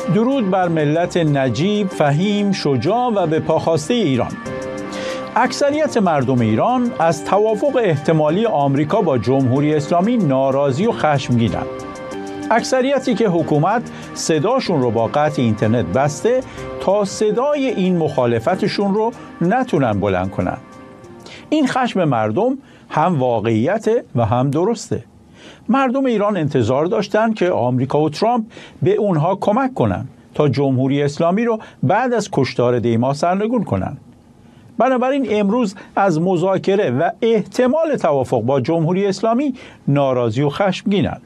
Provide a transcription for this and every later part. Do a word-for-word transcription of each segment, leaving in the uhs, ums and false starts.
درود بر ملت نجیب، فهیم، شجاع و به پاخواسته ایران. اکثریت مردم ایران از توافق احتمالی آمریکا با جمهوری اسلامی ناراضی و خشمگینند. اکثریتی که حکومت صداشون رو با قطع اینترنت بسته تا صدای این مخالفتشون رو نتونن بلند کنن. این خشم مردم هم واقعیت و هم درسته. مردم ایران انتظار داشتن که آمریکا و ترامپ به اونها کمک کنن تا جمهوری اسلامی رو بعد از کشتار دیما سرنگون کنن. بنابراین امروز از مذاکره و احتمال توافق با جمهوری اسلامی ناراضی و خشمگینند.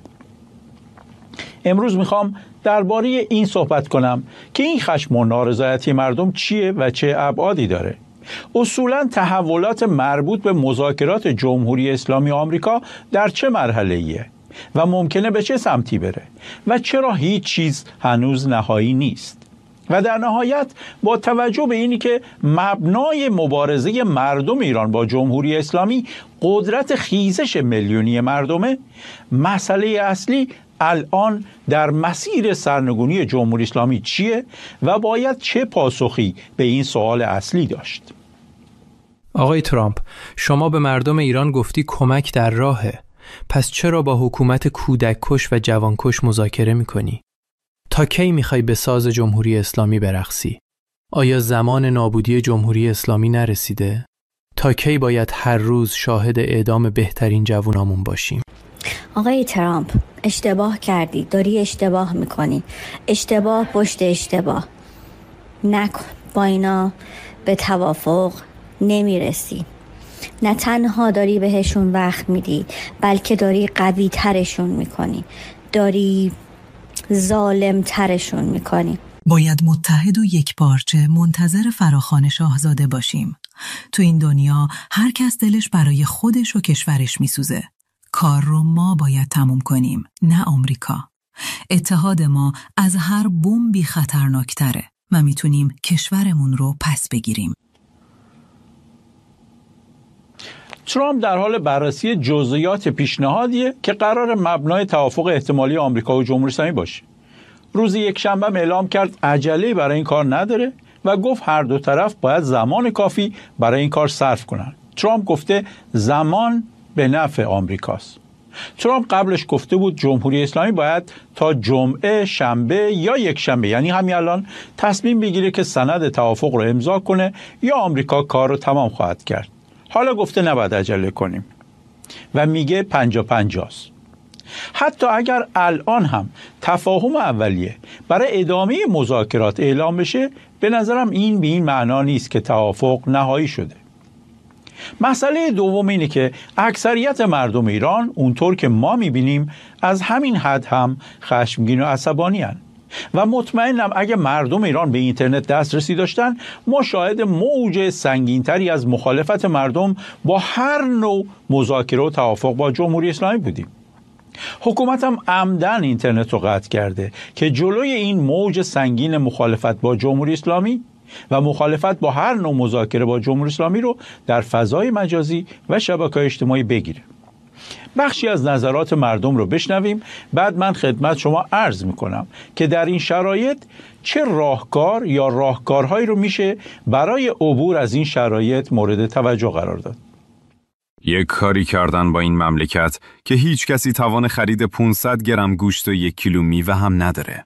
امروز میخوام درباره این صحبت کنم که این خشم و نارضایتی مردم چیه و چه ابعادی داره. اصولاً تحولات مربوط به مذاکرات جمهوری اسلامی آمریکا در چه مرحله‌ایه و ممکنه به چه سمتی بره و چرا هیچ چیز هنوز نهایی نیست. و در نهایت با توجه به اینی که مبنای مبارزه مردم ایران با جمهوری اسلامی قدرت خیزش میلیونی مردمه، مسئله اصلی الان در مسیر سرنگونی جمهوری اسلامی چیه و باید چه پاسخی به این سوال اصلی داشت؟ آقای ترامپ، شما به مردم ایران گفتی کمک در راهه. پس چرا با حکومت کودک کش و جوان کش مذاکره میکنی؟ تا کی میخوای به ساز جمهوری اسلامی برقصی؟ آیا زمان نابودی جمهوری اسلامی نرسیده؟ تا کی باید هر روز شاهد اعدام بهترین جوانامون باشیم؟ آقای ترامپ، اشتباه کردی، داری اشتباه میکنی. اشتباه پشت اشتباه نکن. با اینا به توافق نمیرسی. نه تنها داری بهشون وقت میدی، بلکه داری قوی ترشون میکنی، داری ظالم ترشون میکنی. باید متحد و یک پارچه منتظر فراخوان شاهزاده باشیم. تو این دنیا هر کس دلش برای خودش و کشورش میسوزه. کار رو ما باید تموم کنیم، نه آمریکا. اتحاد ما از هر بمبی خطرناکتره و میتونیم کشورمون رو پس بگیریم. ترامپ در حال بررسی جزئیات پیشنهادیه که قرار مبنای توافق احتمالی آمریکا و جمهوری اسلامی باشه. روز یکشنبه اعلام کرد عجله برای این کار نداره و گفت هر دو طرف باید زمان کافی برای این کار صرف کنن. ترامپ گفته زمان به نفع آمریکاست. ترامپ قبلش گفته بود جمهوری اسلامی باید تا جمعه، شنبه یا یک شنبه، یعنی همین الان، تصمیم بگیره که سند توافق رو امضا کنه یا آمریکا کار رو تمام خواهد کرد. حالا گفته نباید عجله کنیم و میگه پنجا پنجاست. حتی اگر الان هم تفاهم اولیه برای ادامه مذاکرات اعلام بشه، به نظرم این به این معنا نیست که توافق نهایی شده. مسئله دوم اینه که اکثریت مردم ایران اونطور که ما میبینیم از همین حد هم خشمگین و عصبانی هستند و مطمئنم اگه مردم ایران به اینترنت دسترسی داشتن، ما شاهد موج سنگینتری از مخالفت مردم با هر نوع مذاکره و توافق با جمهوری اسلامی بودیم. حکومت هم عمدن اینترنت رو قطع کرده که جلوی این موج سنگین مخالفت با جمهوری اسلامی و مخالفت با هر نوع مذاکره با جمهوری اسلامی رو در فضای مجازی و شبکه‌های اجتماعی بگیره. بخشی از نظرات مردم رو بشنویم، بعد من خدمت شما عرض میکنم که در این شرایط چه راهکار یا راهکارهایی رو میشه برای عبور از این شرایط مورد توجه قرار داد. یک کاری کردن با این مملکت که هیچ کسی توان خرید پانصد گرم گوشت و یک کیلو میوه هم نداره.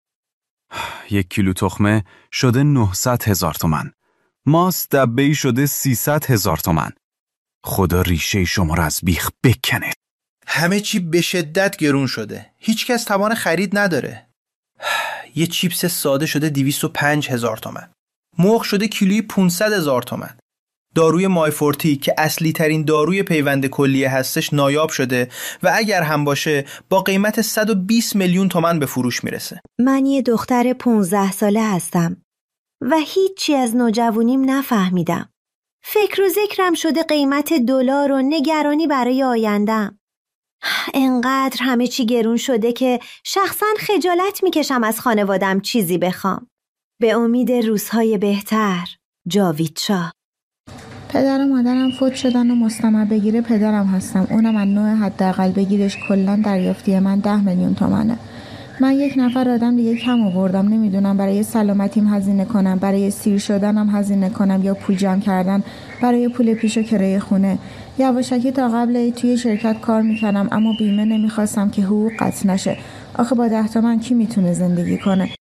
یک کیلو تخمه شده نهصد هزار تومن. ماست دبه‌ای شده سیصد هزار تومن. خدا ریشه شما را از بیخ بکنه. همه چی به شدت گرون شده. هیچ کس توان خرید نداره. یه چیپس ساده شده دویست و پنج هزار تومن. مرغ شده کیلویی پانصد هزار تومن. داروی مایفورتی که اصلی ترین داروی پیوند کلیه هستش نایاب شده و اگر هم باشه با قیمت صد و بیست میلیون تومان به فروش میرسه. من یه دختر پانزده ساله هستم و هیچی از نوجوانیم نفهمیدم. فکر و ذکرم شده قیمت دلار و نگرانی برای آیندم. انقدر همه چی گرون شده که شخصا خجالت میکشم از خانوادم چیزی بخوام. به امید روزهای بهتر. جاوید شاه. پدر و مادرم فوت شدن و مستمر بگیره پدرم هستم. اونم از نوع حداقل بگیرش کلا دریافتی من ده میلیون تومنه. من یک نفر آدم دیگه کم آوردم. نمیدونم برای سلامتیم هزینه کنم، برای سیر شدنم هزینه کنم، یا پول جمع کردن برای پول پیش و کرایه خونه. یواشکی تا قبل توی شرکت کار میکنم، اما بیمه نمیخواستم که حقوق قطع نشه. آخه با ده تومن کی میتونه زندگی کنه؟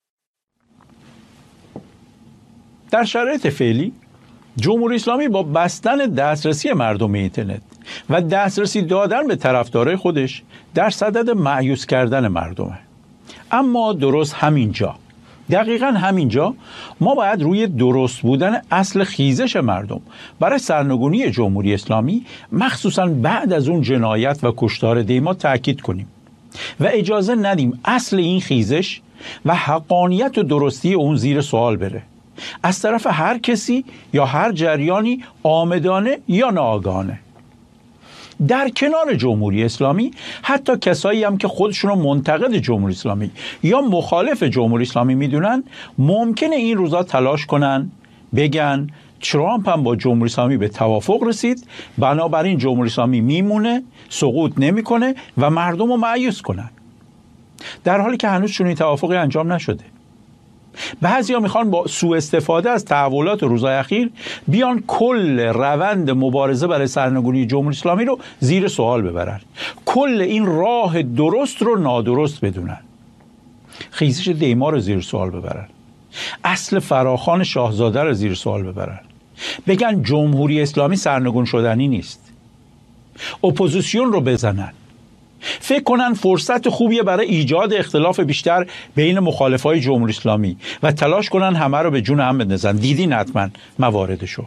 در شرایط فعلی جمهوری اسلامی با بستن دسترسی مردم به اینترنت و دسترسی دادن به طرفدارای خودش در صدد مایوس کردن مردمه. اما درست همینجا، دقیقاً همینجا ما باید روی درست بودن اصل خیزش مردم برای سرنگونی جمهوری اسلامی، مخصوصاً بعد از اون جنایت و کشتار دیما تأکید کنیم و اجازه ندیم اصل این خیزش و حقانیت و درستی اون زیر سوال بره از طرف هر کسی یا هر جریانی، عامدانه یا ناآگاهانه. در کنار جمهوری اسلامی حتی کسایی هم که خودشون رو منتقد جمهوری اسلامی یا مخالف جمهوری اسلامی میدونن، ممکنه این روزا تلاش کنن بگن ترامپ هم با جمهوری اسلامی به توافق رسید، بنابراین جمهوری اسلامی میمونه، سقوط نمیکنه و مردم رو مایوس کنن، در حالی که هنوز چنین توافقی انجام نشده. بعضیا میخوان با سوء استفاده از تحولات روزهای اخیر بیان کل روند مبارزه برای سرنگونی جمهوری اسلامی رو زیر سوال ببرن، کل این راه درست رو نادرست بدونن، خیزش دیما رو زیر سوال ببرن، اصل فراخوان شاهزاده رو زیر سوال ببرن، بگن جمهوری اسلامی سرنگون شدنی نیست، اپوزیسیون رو بزنن، فکر کنن فرصت خوبیه برای ایجاد اختلاف بیشتر بین مخالفای جمهوری اسلامی و تلاش کنن همه رو به جون هم بندازن. دیدین حتما مواردشو.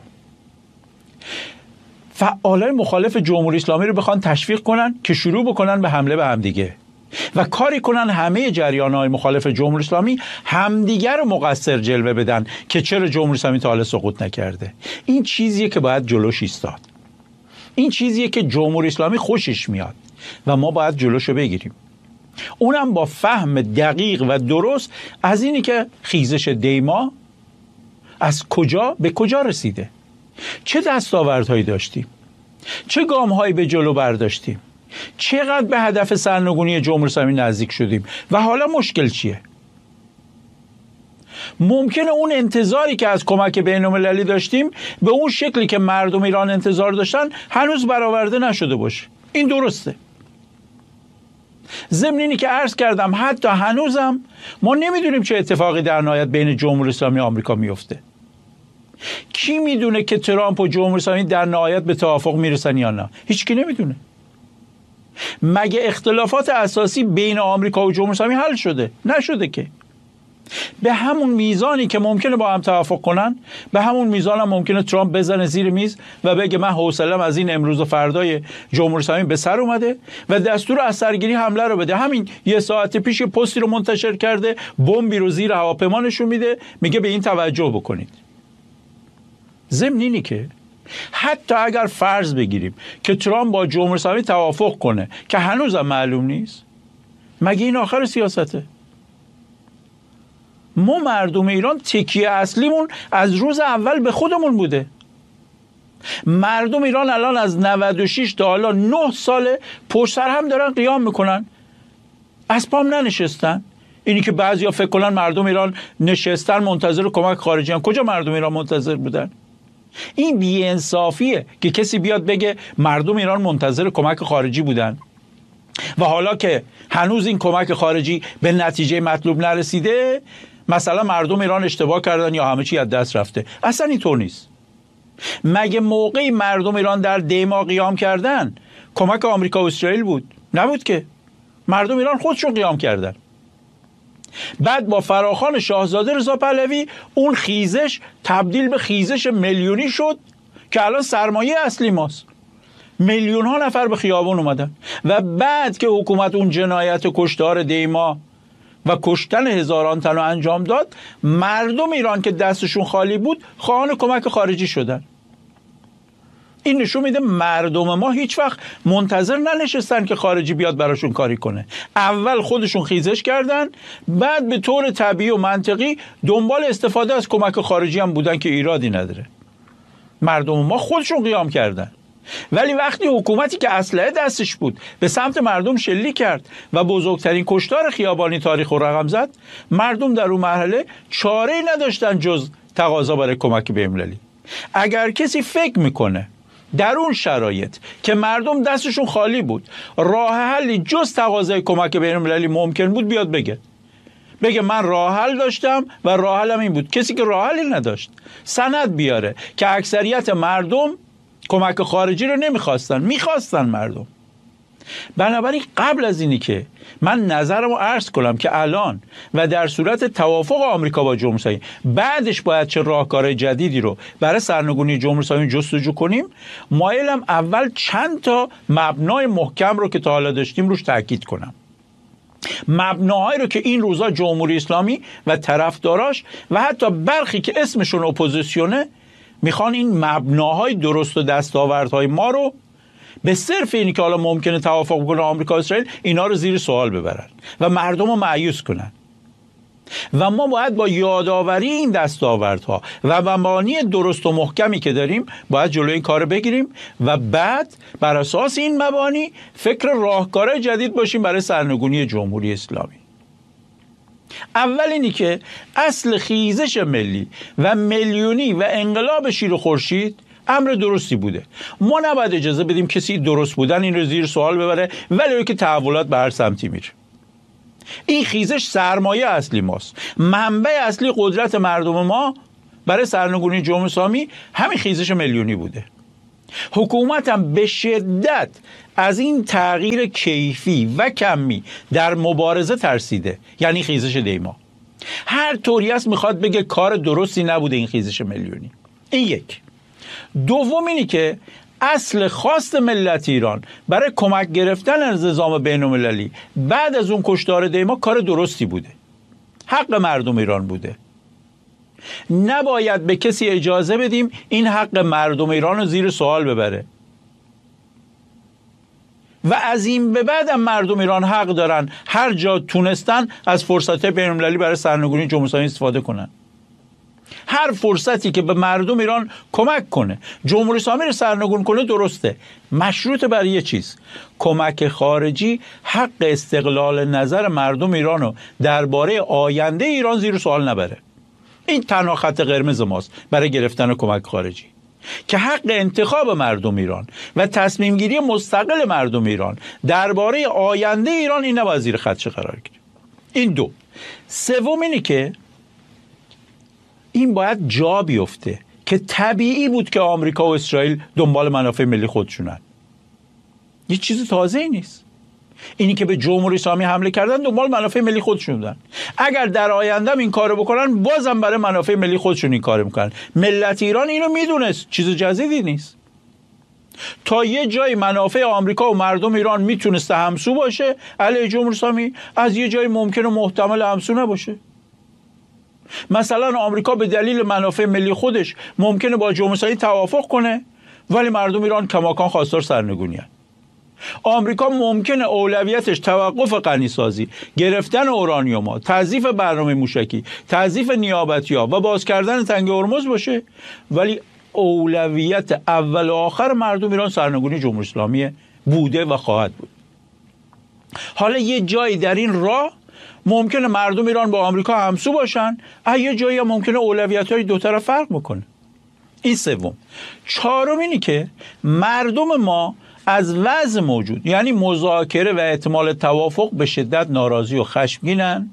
فعالای مخالف جمهوری اسلامی رو بخوان تشویق کنن که شروع بکنن به حمله به همدیگه و کاری کنن همه جریان‌های مخالف جمهوری اسلامی همدیگر رو مقصر جلوه بدن که چرا جمهوری اسلامی تا حالا سقوط نکرده. این چیزیه که باید جلوش ایستاد. این چیزیه که جمهوری اسلامی خوشش میاد و ما باید جلوشو بگیریم، اونم با فهم دقیق و درست از اینی که خیزش دیما از کجا به کجا رسیده، چه دستاوردهایی داشتیم، چه گامهایی به جلو برداشتیم، چقدر به هدف سرنگونی جمهوری اسلامی نزدیک شدیم و حالا مشکل چیه. ممکنه اون انتظاری که از کمک بین‌المللی داشتیم به اون شکلی که مردم ایران انتظار داشتن هنوز برآورده نشده باشه. این درسته. ضمن اینی که عرض کردم حتی هنوزم ما نمیدونیم چه اتفاقی در نهایت بین جمهوری اسلامی و آمریکا میفته. کی میدونه که ترامپ و جمهوری اسلامی در نهایت به توافق میرسن یا نه؟ هیچ کی نمیدونه. مگه اختلافات اساسی بین آمریکا و جمهوری اسلامی حل شده؟ نشده که. به همون میزانی که ممکنه با هم توافق کنن، به همون میزان هم ممکنه ترامپ بزنه زیر میز و بگه من حوصله‌ام از این امروز و فردای جمهوری اسلامی به سر اومده و دستور از سرگیری حمله رو بده. همین یه ساعت پیش پستی رو منتشر کرده، بمبی رو زیر هواپیما نشون میده، میگه به این توجه بکنید. ضمن اینی که حتی اگر فرض بگیریم که ترامپ با جمهوری اسلامی توافق کنه که هنوزم معلوم نیست، مگه این آخر سیاسته؟ ما مردم ایران تکیه اصلیمون از روز اول به خودمون بوده. مردم ایران الان از نود و شش تا حالا نه ساله پشت سر هم دارن قیام میکنن، از پام ننشستن. اینی که بعضیا فکر کنن مردم ایران نشستن منتظر کمک خارجی هم، کجا مردم ایران منتظر بودن؟ این بی‌انصافیه که کسی بیاد بگه مردم ایران منتظر کمک خارجی بودن و حالا که هنوز این کمک خارجی به نتیجه مطلوب نرسیده مثلا مردم ایران اشتباه کردن یا همه چی از دست رفته. اصلا اینطور نیست. مگه موقعی مردم ایران در دیما قیام کردن کمک آمریکا و اسرائیل بود؟ نبود که. مردم ایران خودشون قیام کردن. بعد با فراخوان شاهزاده رضا پهلوی اون خیزش تبدیل به خیزش میلیونی شد که الان سرمایه اصلی ماست. میلیون ها نفر به خیابان اومدن و بعد که حکومت اون جنایت و کشتار دیما و کشتن هزاران تن رو انجام داد، مردم ایران که دستشون خالی بود خواهان کمک خارجی شدن. این نشون میده مردم ما هیچ وقت منتظر ننشستن که خارجی بیاد براشون کاری کنه. اول خودشون خیزش کردن، بعد به طور طبیعی و منطقی دنبال استفاده از کمک خارجی هم بودن که ایرادی نداره. مردم ما خودشون قیام کردن. ولی وقتی حکومتی که اسلحه دستش بود به سمت مردم شلیک کرد و بزرگترین کشتار خیابانی تاریخ رو رقم زد، مردم در اون مرحله چاره‌ای نداشتن جز تقاضا برای کمک بین‌المللی. اگر کسی فکر میکنه در اون شرایط که مردم دستشون خالی بود راه حلی جز تقاضای کمک بین‌المللی ممکن بود، بیاد بگه بگه من راه حل داشتم و راه حلم این بود. کسی که راه حلی نداشت سند بیاره که اکثریت مردم کمک خارجی رو نمیخواستن، میخواستن مردم. بنابراین قبل از اینی که من نظرم رو عرض کنم که الان و در صورت توافق آمریکا با جمهوری اسلامی بعدش باید چه راهکار جدیدی رو برای سرنگونی جمهوری اسلامی جستجو کنیم، مایلم اول چند تا مبنای محکم رو که تا حالا داشتیم روش تاکید کنم. مبناهایی رو که این روزا جمهوری اسلامی و طرفداراش و حتی برخی که اسمشون اپوزیسیونه میخوان این مبناهای درست و دستاوردهای ما رو به صرف اینی که حالا ممکنه توافق کنه آمریکا و اسرائیل، اینا رو زیر سوال ببرن و مردم رو مایوس کنن. و ما باید با یادآوری این دستاوردها و مبانی درست و محکمی که داریم باید جلوی این کار بگیریم و بعد بر اساس این مبانی فکر راهکارهای جدید باشیم برای سرنگونی جمهوری اسلامی. اول اینی که اصل خیزش ملی و میلیونی و انقلاب شیر و خورشید امر درستی بوده. ما نباید اجازه بدیم کسی درست بودن این رو زیر سوال ببره، ولی که تحولات به هر سمتی میره. این خیزش سرمایه اصلی ماست. منبع اصلی قدرت مردم ما برای سرنگونی جمهوری اسلامی همین خیزش میلیونی بوده. حکومت هم به شدت از این تغییر کیفی و کمی در مبارزه ترسیده، یعنی خیزش دیما. هر طوری است میخواد بگه کار درستی نبوده این خیزش میلیونی. این یک. دوم اینی که اصل خواست ملت ایران برای کمک گرفتن از نظام بین‌المللی بعد از اون کشتار دیما کار درستی بوده، حق مردم ایران بوده. نباید به کسی اجازه بدیم این حق مردم ایران رو زیر سوال ببره و از این به بعد هم مردم ایران حق دارن هر جا تونستن از فرصت بین‌المللی برای سرنگونی جمهوری اسلامی استفاده کنن. هر فرصتی که به مردم ایران کمک کنه، جمهوری اسلامی رو سرنگون کنه درسته، مشروط بر یه چیز: کمک خارجی حق استقلال نظر مردم ایران رو درباره آینده ایران زیر سوال نبره. این تنها خط قرمز ماست برای گرفتن کمک خارجی، که حق انتخاب مردم ایران و تصمیم گیری مستقل مردم ایران درباره آینده ایران این نباید زیر خدشه قرار گیره. این دو. سوم اینه که این باید جا بیفته که طبیعی بود که آمریکا و اسرائیل دنبال منافع ملی خودشونن. یه چیز تازه‌ای نیست. اینی که به جمهوری اسلامی حمله کردن دنبال منافع ملی خودشون بودن. اگر در آینده این کارو بکنن بازم برای منافع ملی خودشون این کارو میکنن. ملت ایران اینو میدونست، چیز جدیدی نیست. تا یه جای منافع آمریکا و مردم ایران میتونسته همسو باشه علیه جمهوری اسلامی، از یه جای ممکنه محتمل همسو نباشه. مثلا آمریکا به دلیل منافع ملی خودش ممکنه با جمهوری اسلامی توافق کنه ولی مردم ایران کماکان خواستار سرنگونی هست. آمریکا ممکنه اولویتش توقف غنیسازی، گرفتن اورانیوم، تضعیف برنامه موشکی، تضعیف نیابتی‌ها و باز کردن تنگه هرمز باشه، ولی اولویت اول و آخر مردم ایران سرنگونی جمهوری اسلامی بوده و خواهد بود. حالا یه جایی در این راه ممکنه مردم ایران با آمریکا همسو باشن، یه جایی هم ممکنه اولویت‌های دو طرف فرق بکنه. این سوم. چهارم اینی که مردم ما از وضع موجود، یعنی مذاکره و احتمال توافق، به شدت ناراضی و خشمگینن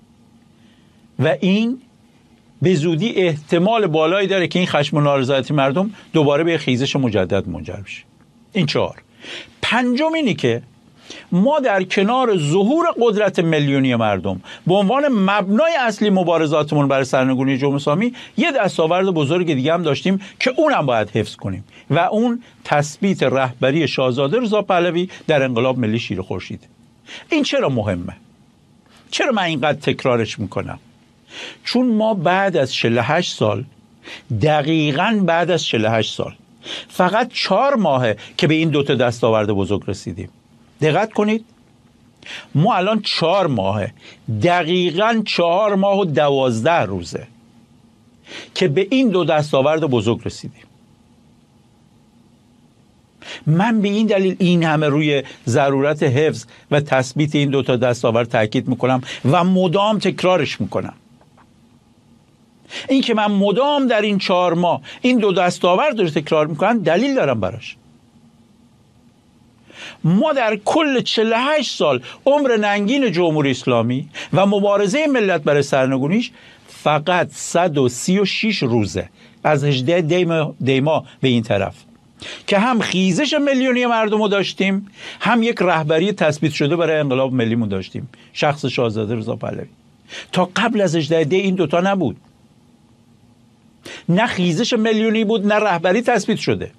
و این به زودی احتمال بالایی داره که این خشم و نارضایتی مردم دوباره به خیزش مجدد منجر بشه. این چهار. پنجم اینی که ما در کنار ظهور قدرت میلیونی مردم به عنوان مبنای اصلی مبارزاتمون برای سرنگونی جمهوری اسلامی یه دستاورد بزرگ دیگه هم داشتیم که اونم باید حفظ کنیم و اون تثبیت رهبری شاهزاده رضا پهلوی در انقلاب ملی شیر خورشید. این چرا مهمه؟ چرا من اینقدر تکرارش میکنم؟ چون ما بعد از چهل و هشت سال، دقیقاً بعد از چهل و هشت سال، فقط چهار ماهه که به این دوتا دستاورد بزرگ رسیدیم. دقت کنید، ما الان چهار ماهه، دقیقاً چهار ماه و دوازده روزه که به این دو دستاورد بزرگ رسیدیم. من به این دلیل این همه روی ضرورت حفظ و تثبیت این دوتا دستاورد تاکید میکنم و مدام تکرارش میکنم. این که من مدام در این چهار ماه این دو دستاورد رو تکرار میکنم دلیل دارم براش. ما در کل چهل و هشت سال عمر ننگین جمهوری اسلامی و مبارزه ملت برای سرنگونیش فقط صد و سی و شش روزه از هجده دیما, دیما به این طرف که هم خیزش میلیونی مردم رو داشتیم، هم یک رهبری تثبیت شده برای انقلاب ملیمون داشتیم، شخص شاهزاده رضا پهلوی. تا قبل از هجده دی این دوتا نبود، نه خیزش میلیونی بود نه رهبری تثبیت شده.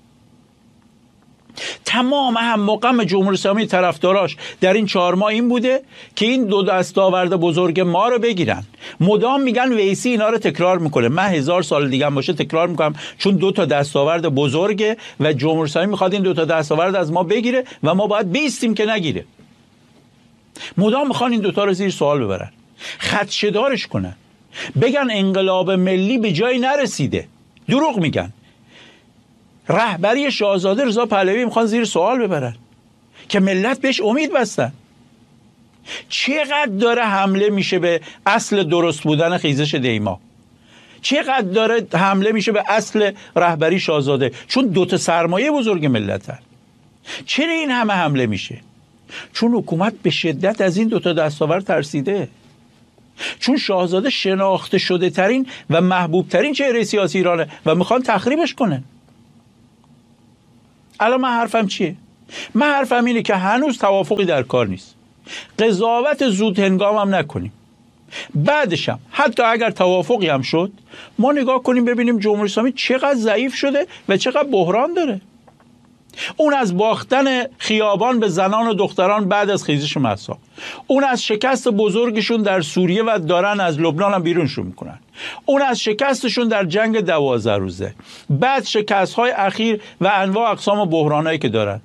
تمام هم مقام جمهوری اسلامی طرفداراش در این چهار ماه این بوده که این دو دستاورد بزرگ ما رو بگیرن. مدام میگن ویسی اینا رو تکرار میکنه، من هزار سال دیگه هم باشه تکرار میکنم، چون دو تا دستاورد بزرگه و جمهوری اسلامی میخواد این دو تا دستاورد از ما بگیره و ما باید بیستیم که نگیره. مدام میخوان این دوتا رو زیر سوال ببرن، خدشه‌دارش کنن، بگن انقلاب ملی به جایی نرسیده. دروغ میگن. رهبری شاهزاده رضا پهلوی میخوان زیر سوال ببرن که ملت بهش امید بستن. چقدر داره حمله میشه به اصل درست بودن خیزش دیما، چقدر داره حمله میشه به اصل رهبری شاهزاده، چون دوتا سرمایه بزرگ ملت هن. چرا این همه حمله میشه؟ چون حکومت به شدت از این دوتا دستاورد ترسیده، چون شاهزاده شناخته شده ترین و محبوب ترین چهره سیاسی ایرانه و میخوان تخریبش کنن. الان من حرفم چیه؟ من حرفم اینه که هنوز توافقی در کار نیست، قضاوت زود هنگام هم نکنیم. بعدش هم حتی اگر توافقی هم شد، ما نگاه کنیم ببینیم جمهوری اسلامی چقدر ضعیف شده و چقدر بحران داره. اون از باختن خیابان به زنان و دختران بعد از خیزش مهسا، اون از شکست بزرگشون در سوریه و دارن از لبنان هم بیرونشون میکنن، اون از شکستشون در جنگ دوازده روزه، بعد شکست‌های اخیر و انواع اقسام بحرانایی که دارن.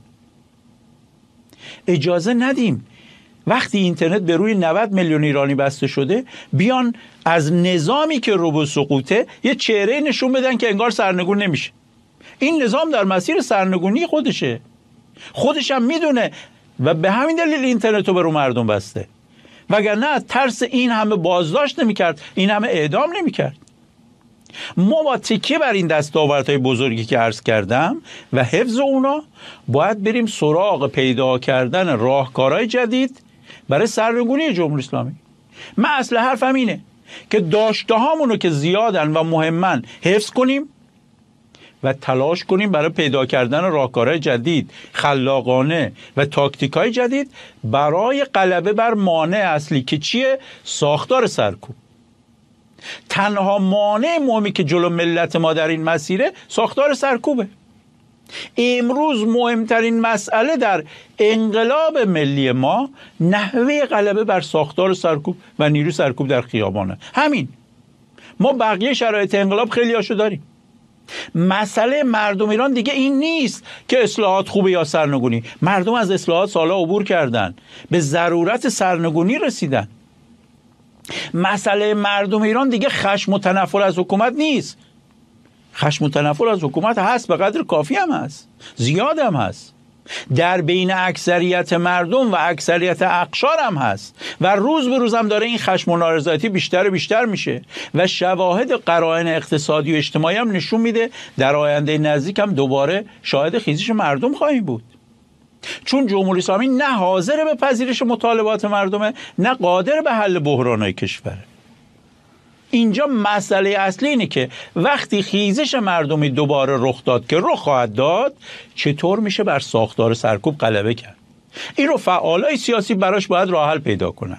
اجازه ندیم وقتی اینترنت به روی نود میلیون ایرانی بسته شده بیان از نظامی که رو به سقوطه یه چهره نشون بدن که انگار سرنگون نمیشه. این نظام در مسیر سرنگونی خودشه، خودش هم میدونه و به همین دلیل اینترنت رو به رو مردم بسته، وگرنه ترس این همه بازداشت نمیکرد، این همه اعدام نمیکرد. ما با تکیه بر این دستاوردهای بزرگی که عرض کردم و حفظ اونا باید بریم سراغ پیدا کردن راهکارهای جدید برای سرنگونی جمهوری اسلامی. من اصل حرفم اینه که داشته هامونو که زیادن و مهمن حفظ کنیم و تلاش کنیم برای پیدا کردن راهکارهای جدید، خلاقانه و تاکتیکهای جدید برای غلبه بر مانع اصلی که چیه؟ ساختار سرکوب. تنها مانع مهمی که جلو ملت ما در این مسیره ساختار سرکوبه. امروز مهمترین مسئله در انقلاب ملی ما نحوه غلبه بر ساختار سرکوب و نیروی سرکوب در خیابانه. همین. ما بقیه شرایط انقلاب خیلی هاشو داریم. مسئله مردم ایران دیگه این نیست که اصلاحات خوبه یا سرنگونی. مردم از اصلاحات سالا عبور کردن، به ضرورت سرنگونی رسیدن. مسئله مردم ایران دیگه خشم و تنفر از حکومت نیست. خشم و تنفر از حکومت هست، به قدر کافی هم هست، زیاد هم هست، در بین اکثریت مردم و اکثریت اقشار هم هست و روز به روز هم داره این خشم و نارضایتی بیشتر و بیشتر میشه و شواهد قرائن اقتصادی و اجتماعی هم نشون میده در آینده نزدیک هم دوباره شاهد خیزش مردم خواهیم بود، چون جمهوری اسلامی نه حاضر به پذیرش مطالبات مردمه نه قادر به حل بحرانهای کشوره. اینجا مسئله اصلی اینه که وقتی خیزش مردمی دوباره رخ داد که رخ خواهد داد، چطور میشه بر ساختار سرکوب غلبه کرد. این رو فعالای سیاسی براش باید راه حل پیدا کنن.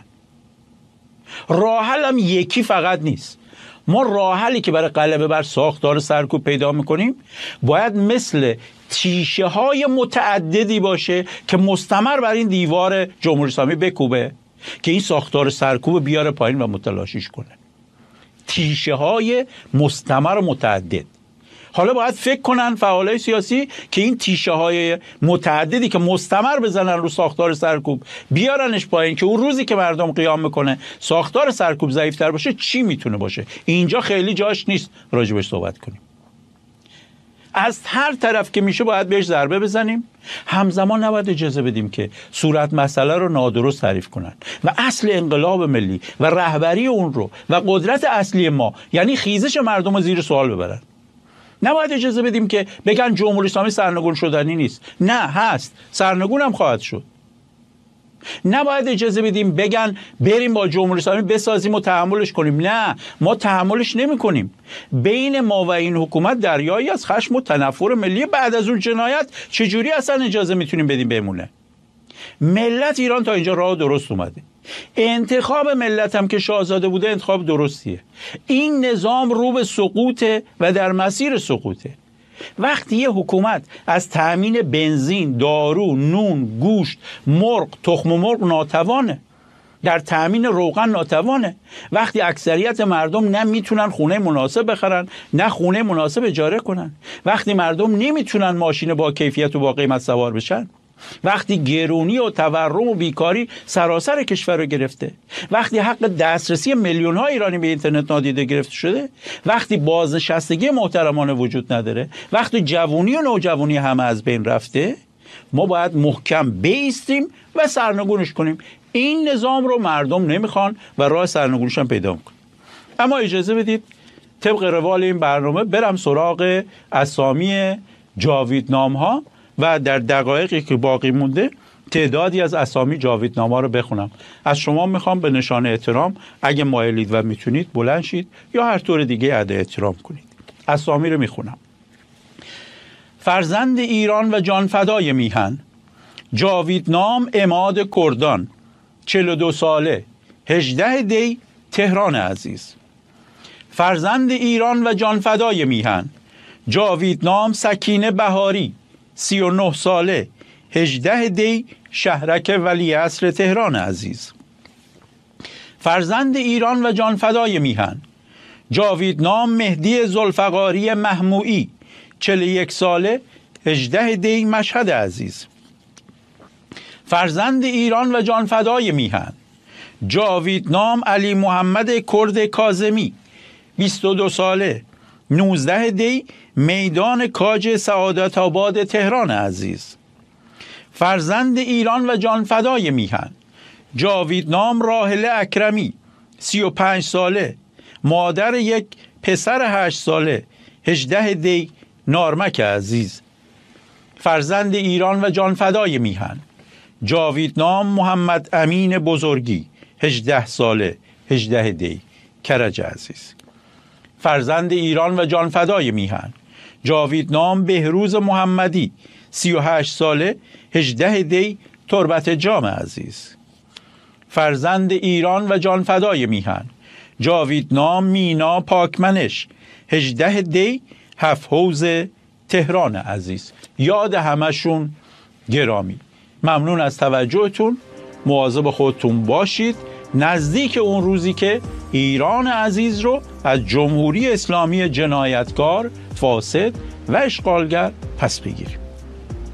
راه حل هم یکی فقط نیست. ما راه حلی که برای غلبه بر ساختار سرکوب پیدا میکنیم باید مثل تیشه های متعددی باشه که مستمر بر این دیوار جمهوری اسلامی بکوبه که این ساختار سرکوب بیاره پایین و متلاشیش کنه. تیشه های مستمر و متعدد. حالا باید فکر کنن فعالای سیاسی که این تیشه های متعددی که مستمر بزنن رو ساختار سرکوب بیارنش پایین که اون روزی که مردم قیام میکنه ساختار سرکوب ضعیف‌تر باشه چی میتونه باشه. اینجا خیلی جاش نیست راجبش صحبت کنیم. از هر طرف که میشه باید بهش ضربه بزنیم همزمان نباید اجازه بدیم که صورت مسئله رو نادرست تعریف کنن و اصل انقلاب ملی و رهبری اون رو و قدرت اصلی ما یعنی خیزش مردم زیر سوال ببرن. نباید اجازه بدیم که بگن جمهوری اسلامی سرنگون شدنی نیست. نه، هست، سرنگون هم خواهد شد. نباید اجازه بدیم بگن بریم با جمهوری اسلامی بسازیم و تحملش کنیم. نه، ما تحملش نمی کنیم. بین ما و این حکومت دریایی از خشم و تنفر ملی. بعد از اون جنایت چجوری اصلا اجازه میتونیم بدیم بمونه؟ ملت ایران تا اینجا راه درست اومده. انتخاب ملت هم که شاهزاده بوده انتخاب درستیه. این نظام رو به سقوطه و در مسیر سقوطه. وقتی یه حکومت از تأمین بنزین، دارو، نون، گوشت، مرغ، تخم مرغ ناتوانه، در تأمین روغن ناتوانه، وقتی اکثریت مردم نه میتونن خونه مناسب بخرن نه خونه مناسب اجاره کنن، وقتی مردم نمیتونن ماشین با کیفیت و با قیمت سوار بشن، وقتی گرونی و تورم و بیکاری سراسر کشور رو گرفته، وقتی حق دسترسی میلیون ها ایرانی به اینترنت نادیده گرفته شده، وقتی بازنشستگی محترمانه وجود نداره، وقتی جوونی و نوجوانی همه از بین رفته، ما باید محکم بایستیم و سرنگونش کنیم. این نظام رو مردم نمیخوان و راه سرنگونش هم پیدا میکنن. اما اجازه بدید طبق روال این برنامه برم سراغ اسامی جاویدنام ها و در دقایقی که باقی مونده تعدادی از اسامی جاویدنامه‌ها رو بخونم. از شما میخوام به نشانه احترام اگه مایلید و میتونید بلند شید یا هر طور دیگه ادای احترام کنید. اسامی رو میخونم. فرزند ایران و جانفدای میهن، جاویدنام عماد کردان، چهل و دو ساله، هجده دی، تهران عزیز. فرزند ایران و جانفدای میهن، جاویدنام سکینه بهاری، سی و نه ساله، هجده دی، شهرک ولیعصر تهران عزیز. فرزند ایران و جانفدای میهن، جاویدنام مهدی ذوالفقاری محموئی، چهل و یک ساله، هجده دی، مشهد عزیز. فرزند ایران و جانفدای میهن، جاویدنام علی محمد کرد کاظمی، بیست و دو ساله، نوزده دی، میدان کاج سعادت آباد تهران عزیز. فرزند ایران و جانفدای میهن، جاویدنام راحله اکرمی، سی و پنج ساله، مادر یک پسر هشت ساله، هجده دی، نارمک عزیز. فرزند ایران و جانفدای میهن، جاویدنام محمد امین بزرگی، هجده ساله، هجده دی، کرج عزیز. فرزند ایران و جانفدای میهن، جاویدنام بهروز محمدی، سی و هشت ساله، هجده دی، تربت جام عزیز. فرزند ایران و جانفدای میهن، جاویدنام مینا پاکمنش، هجده دی، هفت حوض تهران عزیز. یاد همشون گرامی. ممنون از توجهتون. مواظب خودتون باشید نزدیک اون روزی که ایران عزیز رو از جمهوری اسلامی جنایتکار، فاسد و اشغالگر پس بگیریم.